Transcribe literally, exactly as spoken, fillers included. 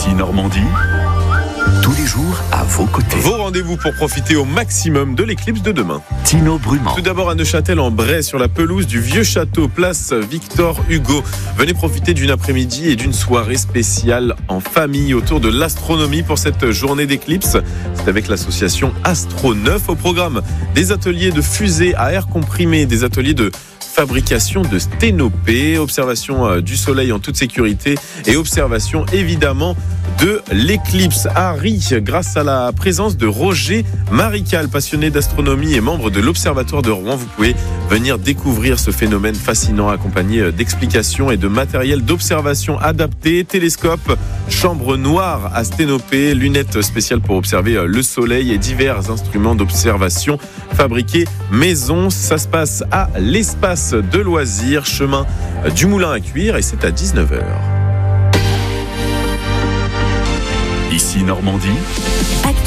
Ici Normandie, tous les jours à vos côtés. Vos rendez-vous pour profiter au maximum de l'éclipse de demain. Tino Brumand. Tout d'abord à Neuchâtel en Bray, sur la pelouse du Vieux Château, place Victor Hugo. Venez profiter d'une après-midi et d'une soirée spéciale en famille autour de l'astronomie pour cette journée d'éclipse. C'est avec l'association Astro neuf. Au programme des ateliers de fusées à air comprimé, des ateliers de fabrication de sténopées, observation du soleil en toute sécurité et observation évidemment de l'éclipse. Harry, grâce à la présence de Roger Marical, passionné d'astronomie et membre de l'Observatoire de Rouen, vous pouvez venir découvrir ce phénomène fascinant accompagné d'explications et de matériel d'observation adapté, télescope, chambre noire à sténopées, lunettes spéciales pour observer le soleil et divers instruments d'observation fabriqués maison. Ça se passe à l'espace de loisirs, chemin du Moulin à Cuire, et c'est à dix-neuf heures. Ici Normandie.